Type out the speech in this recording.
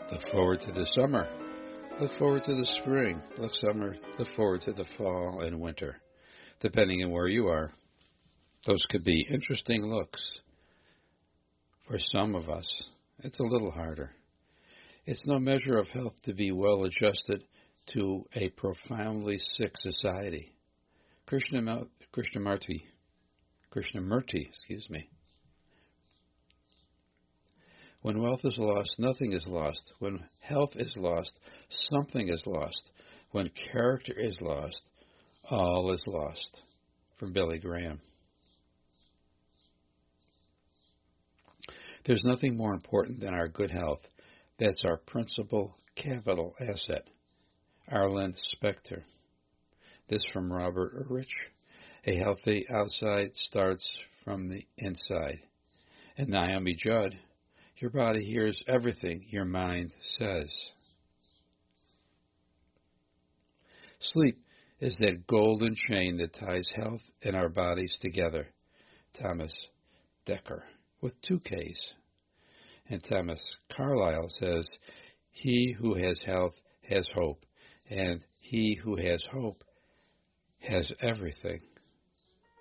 Look forward to the summer. Look forward to the spring. Look forward to the fall and winter, depending on where you are. Those could be interesting looks. For some of us, it's a little harder. It's no measure of health to be well adjusted to a profoundly sick society. Krishnamurti, When wealth is lost, nothing is lost. When health is lost, something is lost. When character is lost, all is lost. From Billy Graham. There's nothing more important than our good health. That's our principal capital asset. Arlen Specter. This from Robert Rich. A healthy outside starts from the inside. And Naomi Judd. Your body hears everything your mind says. Sleep is that golden chain that ties health and our bodies together. Thomas Dekker, with 2 Ks. And Thomas Carlyle says, he who has health has hope, and he who has hope has everything.